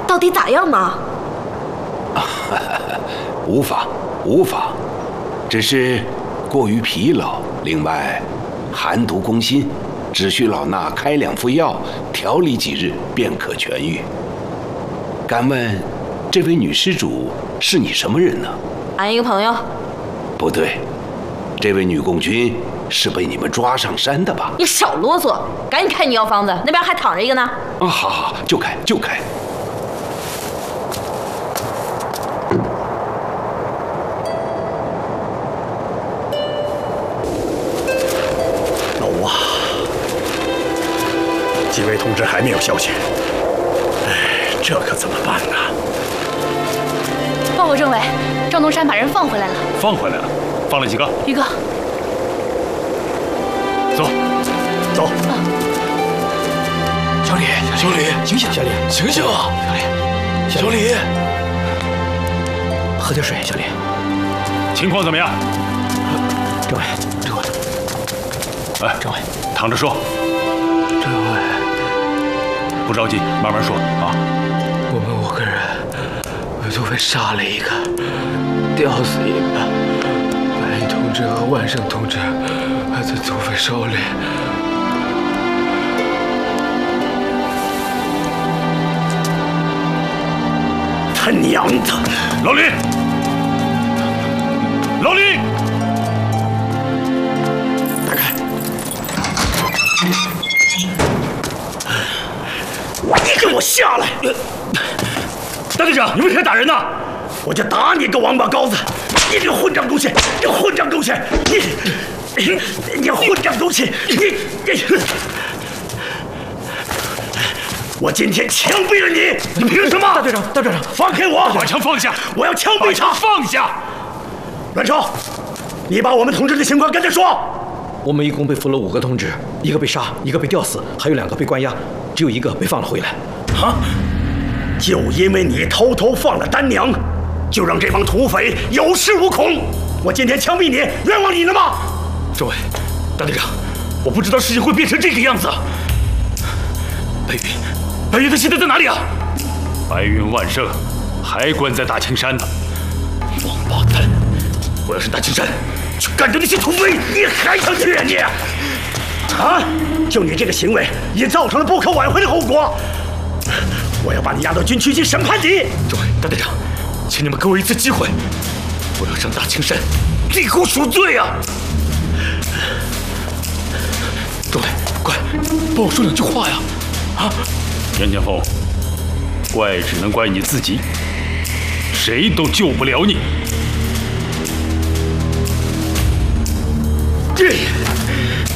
到底咋样嘛？ 无妨，无妨，只是过于疲劳。另外，寒毒攻心，只需老衲开2副药，调理几日便可痊愈。敢问，这位女施主是你什么人呢？ 俺一个朋友。 不对，这位女共军是被你们抓上山的吧？ 你少啰嗦，赶紧开你药方子，那边还躺着一个呢。 啊，好好，就开就开。 老吴啊，几位同志还没有消息，哎，这可怎么办呢？ 报告政委，赵东山把人放回来了。 放回来了？放了几个？ 一个。 走， 走。 小李，小李，醒醒！小李，醒醒啊！小李，小李，喝点水。小李， 情况怎么样？ 政委，政委， 哎， 政委， 躺着说。 政委， 不着急，慢慢说啊。 我们5个人都被杀了一个，吊死一个。白银同志和万胜同志还在土匪手里。 他娘的！ 老李，老李， 打开！你给我下来！ 大队长，你为啥打人呢？ 我就打你个王八羔子！你这个混账东西！你混账东西！你混账东西！你！我今天枪毙了你！你凭什么？ 大队长，大队长， 放开我！ 把枪放下！ 我要枪毙他！ 放下！ 阮超，你把我们同志的情况跟他说。 我们一共被俘了5个同志，1个被杀，1个被吊死，还有2个被关押，只有1个被放了回来。 啊！就因为你偷偷放了丹娘，就让这帮土匪有恃无恐。我今天枪毙你，冤枉你了吗？ 政委，大队长，我不知道事情会变成这个样子。白云他现在在哪里啊？白云万胜还关在大青山呢。王八蛋！我要上大青山去干掉那些土匪， 你还想去啊你？啊！就你这个行为，已造成了不可挽回的后果。我要把你押到军区去审判你。 政委，大队长，请你们给我一次机会，我要上大青山立功赎罪啊！政委，快帮我说2句话呀！啊！严剑锋，怪只能怪你自己，谁都救不了你。